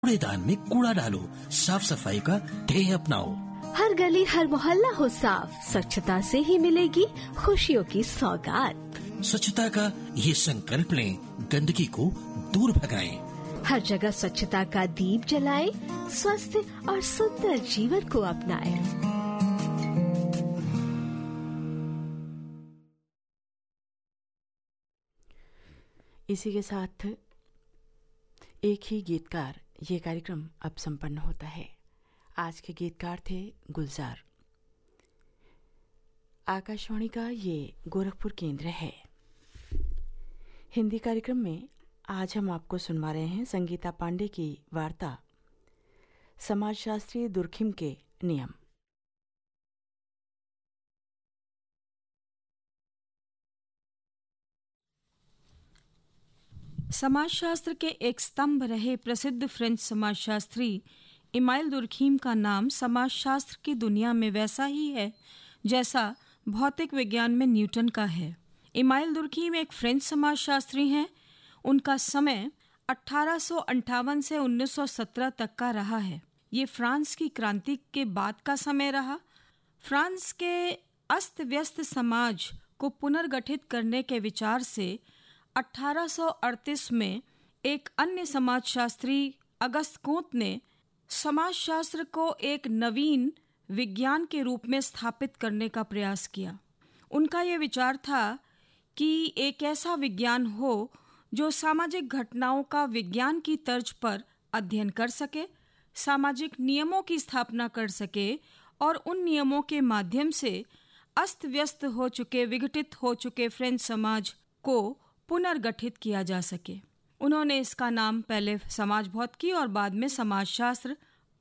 कूड़ेदान में कूड़ा डालो, साफ सफाई का ध्येय अपनाओ। हर गली हर मोहल्ला हो साफ, स्वच्छता से ही मिलेगी खुशियों की सौगात। स्वच्छता का ये संकल्प लें, गंदगी को दूर भगाएं। हर जगह स्वच्छता का दीप जलाएं, स्वस्थ और सुंदर जीवन को अपनाएं। इसी के साथ एक ही गीतकार ये कार्यक्रम अब संपन्न होता है। आज के गीतकार थे गुलजार। आकाशवाणी का ये गोरखपुर केंद्र है। हिंदी कार्यक्रम में आज हम आपको सुनवा रहे हैं संगीता पांडे की वार्ता समाजशास्त्री दुर्खिम के नियम। समाजशास्त्र के एक स्तंभ रहे प्रसिद्ध फ्रेंच समाजशास्त्री इमाइल दुर्खीम का नाम समाजशास्त्र की दुनिया में वैसा ही है जैसा भौतिक विज्ञान में न्यूटन का है। इमाइल दुर्खीम एक फ्रेंच समाजशास्त्री हैं। उनका समय 1858 से 1917 तक का रहा है। ये फ्रांस की क्रांति के बाद का समय रहा। फ्रांस के अस्त व्यस्त समाज को पुनर्गठित करने के विचार से 1838 में एक अन्य समाजशास्त्री अगस्त कोंत ने समाजशास्त्र को एक नवीन विज्ञान के रूप में स्थापित करने का प्रयास किया। उनका यह विचार था कि एक ऐसा विज्ञान हो जो सामाजिक घटनाओं का विज्ञान की तर्ज पर अध्ययन कर सके, सामाजिक नियमों की स्थापना कर सके और उन नियमों के माध्यम से अस्त व्यस्त हो चुके, विघटित हो चुके फ्रेंच समाज को पुनर्गठित किया जा सके। उन्होंने इसका नाम पहले समाज भौतिकी और बाद में समाजशास्त्र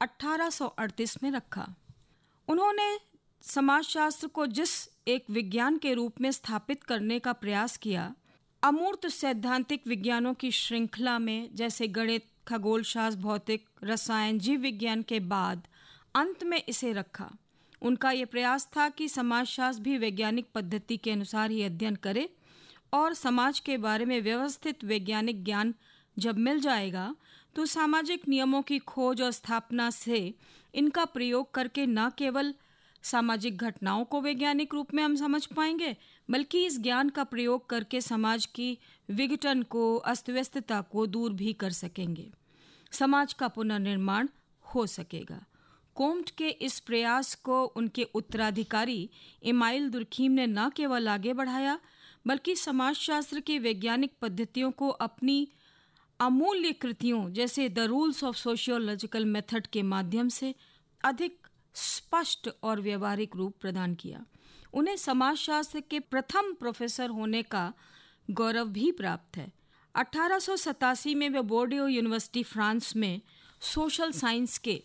1838 में रखा। उन्होंने समाजशास्त्र को जिस एक विज्ञान के रूप में स्थापित करने का प्रयास किया, अमूर्त सैद्धांतिक विज्ञानों की श्रृंखला में जैसे गणित, खगोलशास्त्र, भौतिक, रसायन, जीव विज्ञान के बाद अंत में इसे रखा। उनका ये प्रयास था कि समाजशास्त्र भी वैज्ञानिक पद्धति के अनुसार ही अध्ययन करे और समाज के बारे में व्यवस्थित वैज्ञानिक ज्ञान जब मिल जाएगा तो सामाजिक नियमों की खोज और स्थापना से इनका प्रयोग करके न केवल सामाजिक घटनाओं को वैज्ञानिक रूप में हम समझ पाएंगे, बल्कि इस ज्ञान का प्रयोग करके समाज की विघटन को, अस्तव्यस्तता को दूर भी कर सकेंगे। समाज का पुनर्निर्माण हो सकेगा। कोम्ट के इस प्रयास को उनके उत्तराधिकारी इमाइल दुर्खीम ने न केवल आगे बढ़ाया, बल्कि समाजशास्त्र की वैज्ञानिक पद्धतियों को अपनी अमूल्य कृतियों जैसे the rules of sociological method के माध्यम से अधिक स्पष्ट और व्यवहारिक रूप प्रदान किया। उन्हें समाजशास्त्र के प्रथम प्रोफेसर होने का गौरव भी प्राप्त है। 1887 में वे बोर्डियो यूनिवर्सिटी फ्रांस में सोशल साइंस के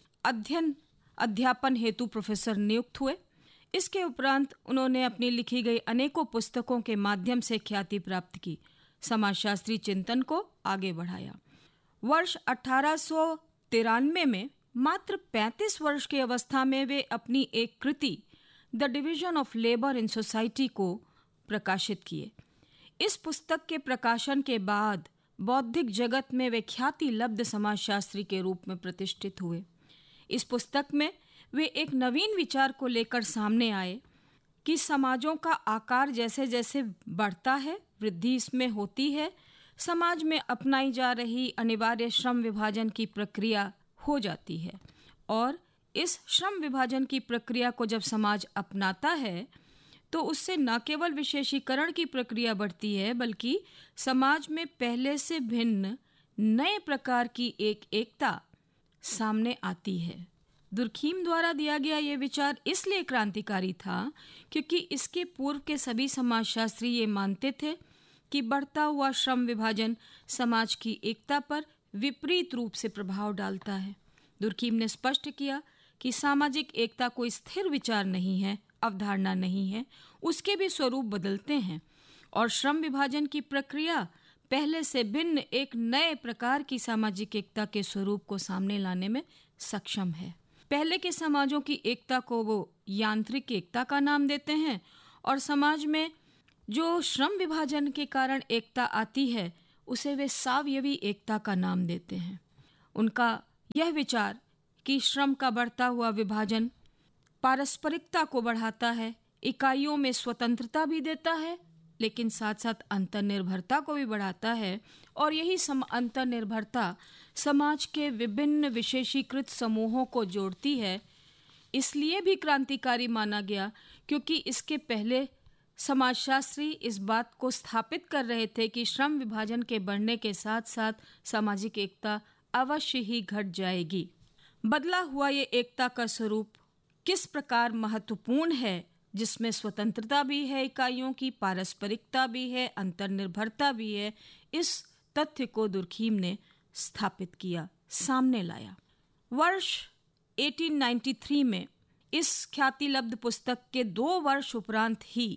अध्यापन हेतु प्रोफेसर नियुक्त हुए। इसके उपरांत उन्होंने अपनी लिखी गई अनेकों पुस्तकों के माध्यम से ख्याति प्राप्त की, समाजशास्त्री चिंतन को आगे बढ़ाया। वर्ष 1893 में मात्र 35 वर्ष की अवस्था में वे अपनी एक कृति the division of labour in society को प्रकाशित किए। इस पुस्तक के प्रकाशन के बाद बौद्धिक जगत में वे ख्याति लब्ध समाजशास्त्री के रूप में प्रतिष्ठित हुए। इस पुस्तक में वे एक नवीन विचार को लेकर सामने आए कि समाजों का आकार जैसे जैसे बढ़ता है, वृद्धि इसमें होती है, समाज में अपनाई जा रही अनिवार्य श्रम विभाजन की प्रक्रिया हो जाती है और इस श्रम विभाजन की प्रक्रिया को जब समाज अपनाता है तो उससे न केवल विशेषीकरण की प्रक्रिया बढ़ती है, बल्कि समाज में पहले से भिन्न नए प्रकार की एक एकता सामने आती है। दुर्खीम द्वारा दिया गया ये विचार इसलिए क्रांतिकारी था क्योंकि इसके पूर्व के सभी समाजशास्त्री ये मानते थे कि बढ़ता हुआ श्रम विभाजन समाज की एकता पर विपरीत रूप से प्रभाव डालता है। दुर्खीम ने स्पष्ट किया कि सामाजिक एकता कोई स्थिर विचार नहीं है, अवधारणा नहीं है, उसके भी स्वरूप बदलते हैं और श्रम विभाजन की प्रक्रिया पहले से भिन्न एक नए प्रकार की सामाजिक एकता के स्वरूप को सामने लाने में सक्षम है। पहले के समाजों की एकता को वो यांत्रिक एकता का नाम देते हैं और समाज में जो श्रम विभाजन के कारण एकता आती है उसे वे सावयवी एकता का नाम देते हैं। उनका यह विचार कि श्रम का बढ़ता हुआ विभाजन पारस्परिकता को बढ़ाता है, इकाइयों में स्वतंत्रता भी देता है, लेकिन साथ साथ अंतर्निर्भरता को भी बढ़ाता है। और यही अंतर्निर्भरता समाज के विभिन्न विशेषीकृत समूहों को जोड़ती है। इसलिए भी क्रांतिकारी माना गया क्योंकि इसके पहले समाजशास्त्री इस बात को स्थापित कर रहे थे कि श्रम विभाजन के बढ़ने के साथ साथ सामाजिक एकता अवश्य ही घट जाएगी। बदला हुआ ये एकता का स्वरूप किस प्रकार महत्वपूर्ण है, जिसमें स्वतंत्रता भी है, इकाइयों की पारस्परिकता भी है, अंतर्निर्भरता भी है, इस तथ्य को दुर्खीम ने स्थापित किया, सामने लाया। वर्ष 1893 में इस ख्यातिलब्ध पुस्तक के 2 वर्ष उपरांत ही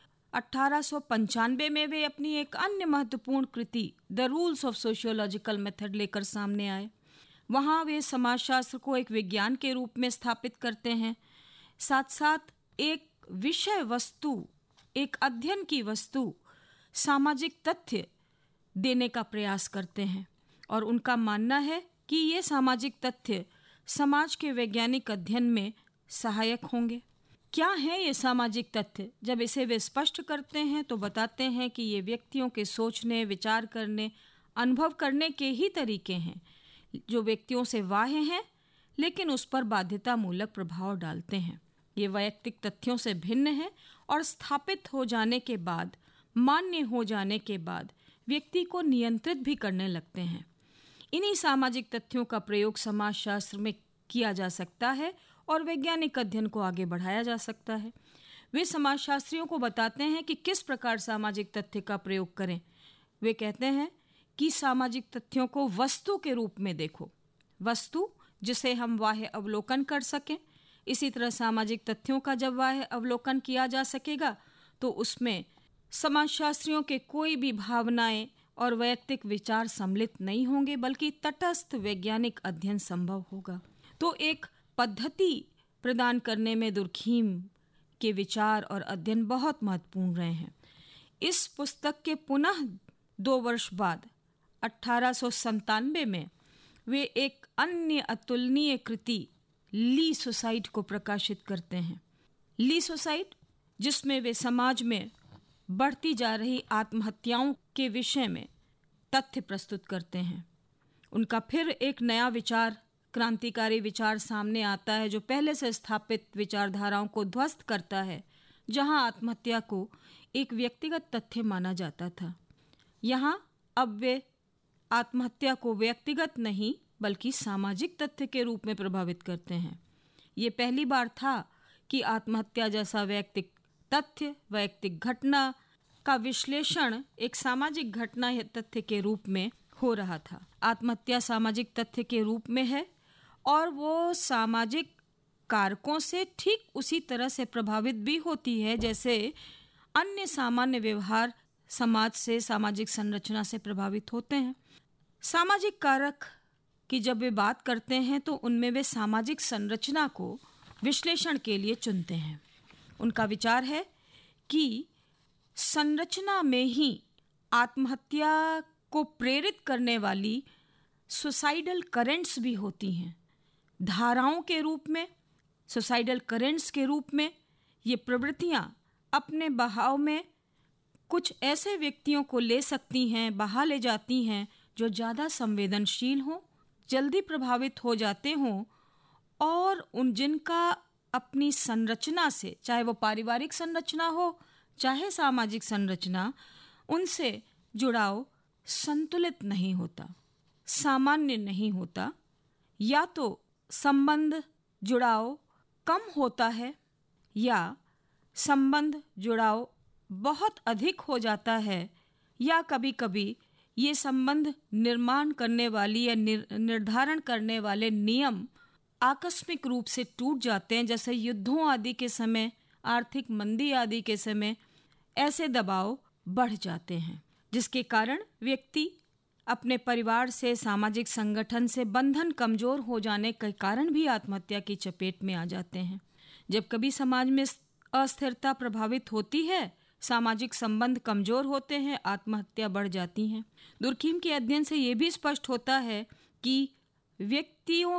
1895 में वे अपनी एक अन्य महत्वपूर्ण कृति the rules of sociological method लेकर सामने आए। वहाँ वे समाजशास्त्र को एक विज्ञान के रूप में स्थापित करते हैं, साथ साथ एक विषय वस्तु, एक अध्ययन की वस्तु, सामाजिक तथ्य देने का प्रयास करते हैं। और उनका मानना है कि ये सामाजिक तथ्य समाज के वैज्ञानिक अध्ययन में सहायक होंगे। क्या है ये सामाजिक तथ्य? जब इसे वे स्पष्ट करते हैं तो बताते हैं कि ये व्यक्तियों के सोचने, विचार करने, अनुभव करने के ही तरीके हैं जो व्यक्तियों से बाह्य हैं लेकिन उस पर बाध्यतामूलक प्रभाव डालते हैं। ये वैयक्तिक तथ्यों से भिन्न है और स्थापित हो जाने के बाद, मान्य हो जाने के बाद व्यक्ति को नियंत्रित भी करने लगते हैं। इन्हीं सामाजिक तथ्यों का प्रयोग समाजशास्त्र में किया जा सकता है और वैज्ञानिक अध्ययन को आगे बढ़ाया जा सकता है। वे समाजशास्त्रियों को बताते हैं कि किस प्रकार सामाजिक तथ्य का प्रयोग करें। वे कहते हैं कि सामाजिक तथ्यों को वस्तु के रूप में देखो, वस्तु जिसे हम बाह्य अवलोकन कर सकें। इसी तरह सामाजिक तथ्यों का जब बाह्य अवलोकन किया जा सकेगा तो उसमें समाजशास्त्रियों के कोई भी भावनाएं और वैयक्तिक विचार सम्मिलित नहीं होंगे, बल्कि तटस्थ वैज्ञानिक अध्ययन संभव होगा। तो एक पद्धति प्रदान करने में दुर्खीम के विचार और अध्ययन बहुत महत्वपूर्ण रहे हैं। इस पुस्तक के पुनः 2 वर्ष बाद 1897 में वे एक अन्य अतुलनीय कृति ली सुसाइड को प्रकाशित करते हैं। ली सुसाइड, जिसमें वे समाज में बढ़ती जा रही आत्महत्याओं के विषय में तथ्य प्रस्तुत करते हैं। उनका फिर एक नया विचार, क्रांतिकारी विचार सामने आता है जो पहले से स्थापित विचारधाराओं को ध्वस्त करता है। जहां आत्महत्या को एक व्यक्तिगत तथ्य माना जाता था, यहाँ अब वे आत्महत्या को व्यक्तिगत नहीं बल्कि सामाजिक तथ्य के रूप में प्रभावित करते हैं। ये पहली बार था कि आत्महत्या जैसा वैयक्तिक तथ्य, वैयक्तिक घटना का विश्लेषण एक सामाजिक घटना या तथ्य के रूप में हो रहा था। आत्महत्या सामाजिक तथ्य के रूप में है और वो सामाजिक कारकों से ठीक उसी तरह से प्रभावित भी होती है जैसे अन्य सामान्य व्यवहार समाज से, सामाजिक संरचना से प्रभावित होते हैं। सामाजिक कारक की जब वे बात करते हैं तो उनमें वे सामाजिक संरचना को विश्लेषण के लिए चुनते हैं। उनका विचार है कि संरचना में ही आत्महत्या को प्रेरित करने वाली सुसाइडल करेंट्स भी होती हैं। धाराओं के रूप में, सुसाइडल करेंट्स के रूप में ये प्रवृत्तियां अपने बहाव में कुछ ऐसे व्यक्तियों को ले सकती हैं, बहा ले जाती हैं जो ज़्यादा संवेदनशील हों, जल्दी प्रभावित हो जाते हों और उन जिनका अपनी संरचना से, चाहे वो पारिवारिक संरचना हो चाहे सामाजिक संरचना, उनसे जुड़ाव संतुलित नहीं होता, सामान्य नहीं होता, या तो संबंध जुड़ाव कम होता है या संबंध जुड़ाव बहुत अधिक हो जाता है, या कभी कभी ये संबंध निर्माण करने वाली या निर्धारण करने वाले नियम आकस्मिक रूप से टूट जाते हैं, जैसे युद्धों आदि के समय, आर्थिक मंदी आदि के समय ऐसे दबाव बढ़ जाते हैं जिसके कारण व्यक्ति अपने परिवार से, सामाजिक संगठन से बंधन कमजोर हो जाने के कारण भी आत्महत्या की चपेट में आ जाते हैं। जब कभी समाज में अस्थिरता प्रभावित होती है, सामाजिक संबंध कमजोर होते हैं, आत्महत्या बढ़ जाती हैं। दुर्खीम के अध्ययन से ये भी स्पष्ट होता है कि व्यक्तियों